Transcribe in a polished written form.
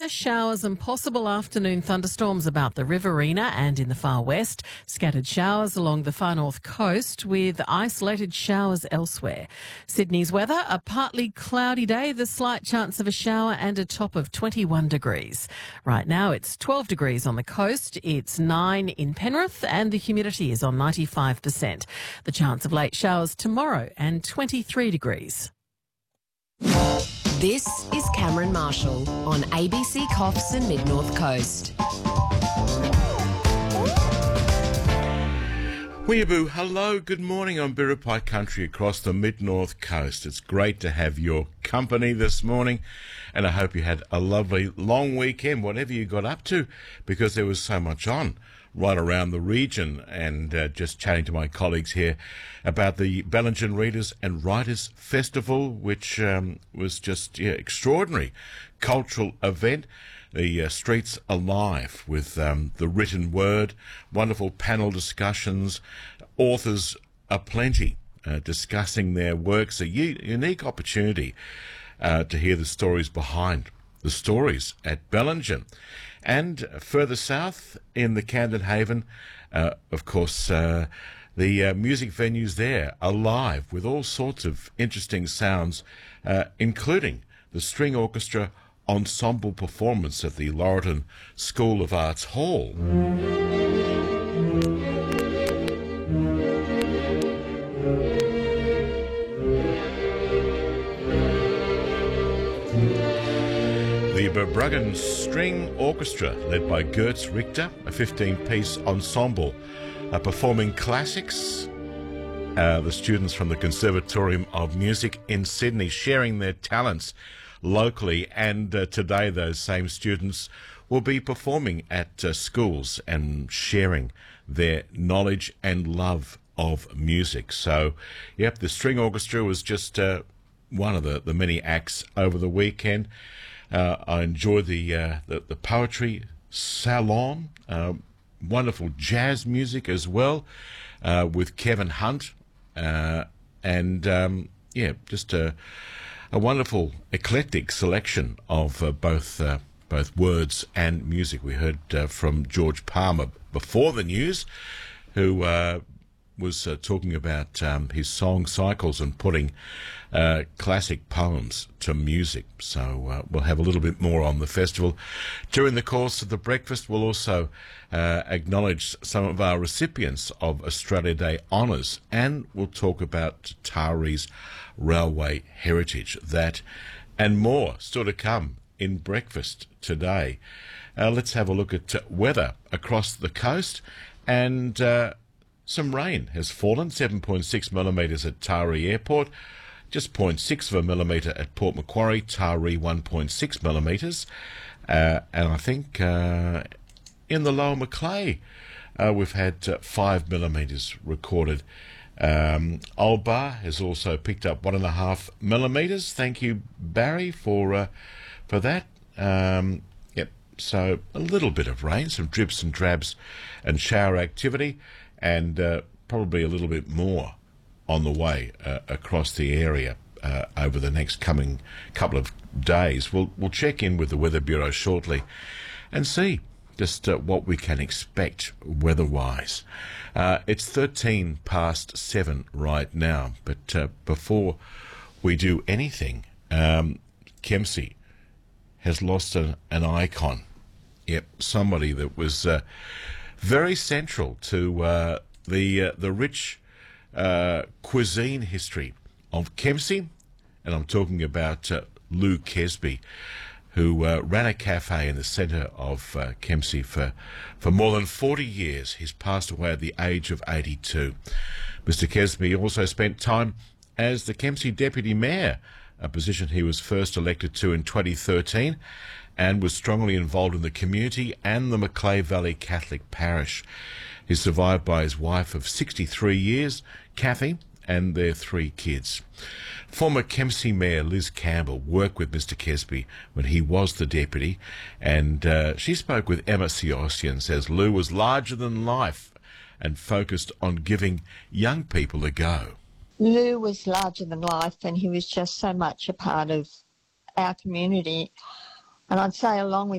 showers and possible afternoon thunderstorms about the Riverina and in the far west. Scattered showers along the far north coast with isolated showers elsewhere. Sydney's weather, a partly cloudy day, the slight chance of a shower and a top of 21 degrees. Right now it's 12 degrees on the coast, it's 9 in Penrith and the humidity is on 95%. The chance of late showers tomorrow and 23 degrees. This is Cameron Marshall on ABC Coffs and Mid-North Coast. Weeaboo, hello, good morning on Biripi country across the Mid-North Coast. It's great to have your company this morning, and I hope you had a lovely long weekend, whatever you got up to, because there was so much on right around the region, and just chatting to my colleagues here about the Bellingen Readers and Writers Festival, which was just extraordinary cultural event. The streets alive with the written word, wonderful panel discussions, authors aplenty discussing their works, a unique opportunity to hear the stories behind the stories at Bellingen. And further south in the Camden Haven, of course, the music venues there alive with all sorts of interesting sounds, including the string orchestra ensemble performance at the Laurelton School of Arts Hall. The Berbruggen String Orchestra, led by Gertz Richter, a 15-piece ensemble, performing classics. The students from the Conservatorium of Music in Sydney sharing their talents locally, and today those same students will be performing at schools and sharing their knowledge and love of music. So, yep, the string orchestra was just one of the many acts over the weekend. I enjoyed the poetry salon, wonderful jazz music as well, with Kevin Hunt, and just a wonderful eclectic selection of both words and music. We heard from George Palmer before the news, who was talking about his song cycles and putting classic poems to music. So we'll have a little bit more on the festival. During the course of the breakfast, we'll also acknowledge some of our recipients of Australia Day honours, and we'll talk about Tari's railway heritage. That and more still to come in breakfast today. Let's have a look at weather across the coast, and some rain has fallen, 7.6 millimetres at Taree Airport, just 0.6 of a millimetre at Port Macquarie, Taree 1.6 millimetres, and I think in the Lower Macleay we've had 5 millimetres recorded. Old Bar has also picked up 1.5 millimetres. Thank you, Barry, for that. Yep. So a little bit of rain, some drips and drabs and shower activity, and probably a little bit more on the way across the area over the next coming couple of days. We'll check in with the Weather Bureau shortly and see just what we can expect weather-wise. It's 13 past 7 right now, but before we do anything, Kempsey has lost an icon. Yep, somebody that was very central to the rich cuisine history of Kempsey, and I'm talking about Lou Kesby, who ran a cafe in the centre of Kempsey for more than 40 years. He's passed away at the age of 82. Mr. Kesby also spent time as the Kempsey Deputy Mayor, a position he was first elected to in 2013, and was strongly involved in the community and the Macleay Valley Catholic Parish. He's survived by his wife of 63 years, Kathy, and their 3 kids. Former Kempsey Mayor Liz Campbell worked with Mr. Kesby when he was the deputy, and she spoke with Emma Siossi and says Lou was larger than life and focused on giving young people a go. Lou was larger than life, and he was just so much a part of our community. And I'd say along with